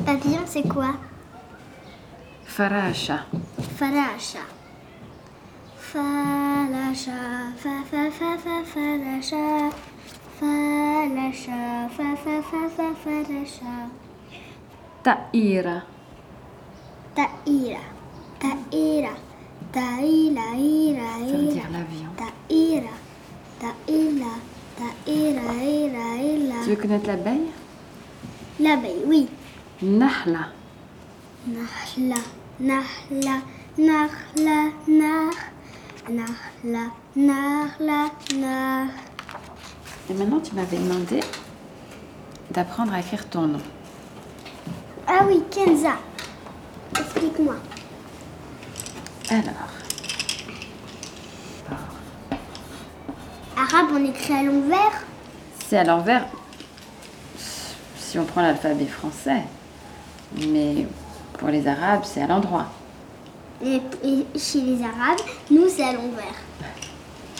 Papillon, c'est quoi? Farasha. Farasha. Falasha, falasha. Falasha, falasha. Ta'ira. Ta'ira, ta'ira, ta'ila, ira, Ça veut ira. dire l'avion. Ta'ira, ta'ila, ta'ira, ira, ira. Tu veux connaître l'abeille? L'abeille, oui. Nahla. Nahla, nahla, nahla, nah. Nahla, nahla, nah. Et maintenant, tu m'avais demandé d'apprendre à écrire ton nom. Ah oui, Kenza. Explique-moi. Alors. Arabe, on écrit à l'envers. C'est à l'envers si on prend l'alphabet français. Mais pour les Arabes, c'est à l'endroit. Et chez les Arabes, nous, c'est à l'envers.